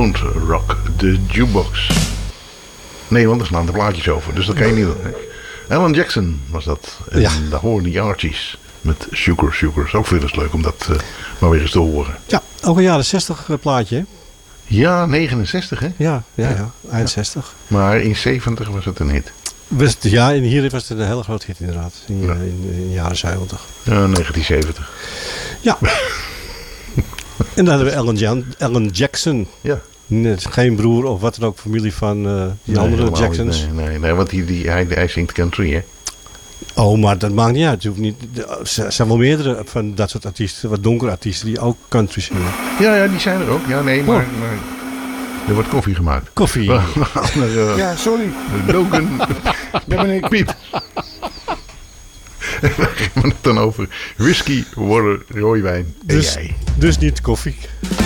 Won't Rock the Jukebox. Nee, want er slaan de plaatjes over. Dus dat kan je niet doen. Alan Jackson was dat. En daar horen die Archies met Sugar Sugar. Is ook veel eens leuk om dat maar weer eens te horen. Ja, ook een jaren 60 plaatje, hè? Ja, 69 hè? Ja. Eind 60. Maar in 70 was het een hit. Ja, en hier was het een hele grote hit inderdaad. In de jaren 70. Ja, 1970. Ja. En dan hebben we Alan Jackson. Ja. Net geen broer of wat dan ook, familie van die andere Jacksons. Nee, want hij zingt country, hè? Oh, maar dat maakt niet uit. Je hoeft niet, er zijn wel meerdere van dat soort artiesten, wat donkere artiesten, die ook country zingen. Ja, die zijn er ook. Ja, nee, maar er wordt koffie gemaakt. Koffie. Ja, sorry. Logan. Daar ben ik. Piet. We hebben het dan over whisky, water, rooiwijn en jij. Dus niet koffie.